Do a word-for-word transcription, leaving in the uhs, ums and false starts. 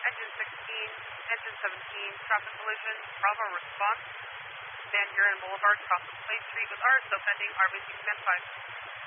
engine sixteen, engine seventeen, traffic collision, Bravo response, Van Buren Boulevard, cross of Plate Street with R, so pending R B C stand five.